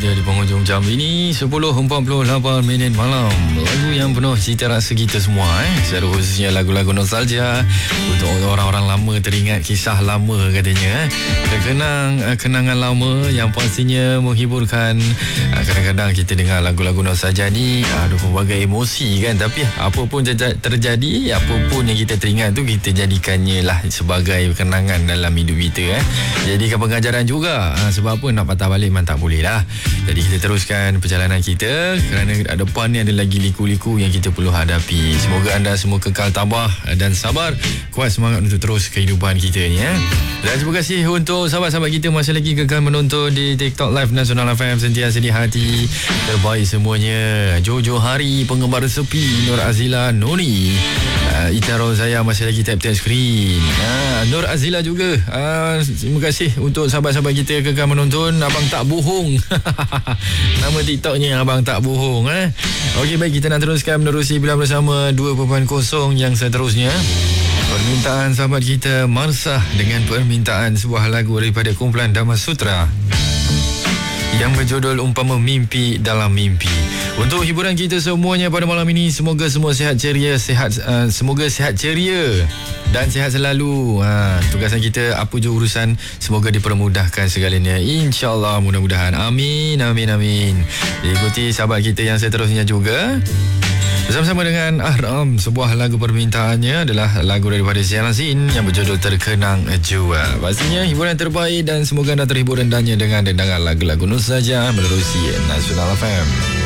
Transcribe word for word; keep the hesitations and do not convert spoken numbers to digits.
saja di penghujung jam ini sepuluh empat puluh lapan minit malam. Lagu yang penuh cita rasa kita semua eh. Secara khususnya lagu-lagu nostalgia untuk orang-orang lama, teringat kisah lama katanya eh. Terkenang kenangan lama yang pastinya menghiburkan. Kadang-kadang kita dengar lagu-lagu nostalgia ni ada pelbagai emosi kan, tapi apa pun terjadi, apa pun yang kita teringat tu kita jadikannya lah sebagai kenangan dalam hidup kita eh. Jadi pengajaran juga ha, sebab apa nak patah balik memang tak boleh lah. Jadi kita teruskan perjalanan kita kerana depan ni ada lagi liku-liku yang kita perlu hadapi. Semoga anda semua kekal tabah dan sabar, kuat semangat untuk terus kehidupan kita ni eh. Dan terima kasih untuk sahabat-sahabat kita masih lagi kekal menonton di TikTok Live Nasional F M, sentiasa di hati terbaik semuanya. Jojo Hari, Penggemar Sepi, Nur Azila, Noni, uh, Itaro saya masih lagi tap-tap screen. uh, Nur Azila juga uh, terima kasih untuk sahabat-sahabat kita kekal menonton. Abang tak bohong nama TikToknya Abang tak bohong eh. Okey, baik, kita nak teruskan menerusi Bila Bersama dua titik kosong yang seterusnya. Permintaan sahabat kita Marsah dengan permintaan sebuah lagu daripada kumpulan Dhamma Sutra yang berjudul Umpama Mimpi Dalam Mimpi. Untuk hiburan kita semuanya pada malam ini, semoga semua sihat ceria, sihat uh, semoga sihat ceria dan sihat selalu. Ha, tugasan kita apa je urusan, semoga dipermudahkan segalanya. InsyaAllah, mudah-mudahan. Amin, amin, amin. Ikuti sahabat kita yang seterusnya juga. Bersama-sama dengan Ahram, sebuah lagu permintaannya adalah lagu daripada Zialazin yang berjudul Terkenang Jua. Pastinya hiburan terbaik dan semoga anda terhibur dengannya dengan dendangan lagu-lagu nostalgia menerusi Nasional F M.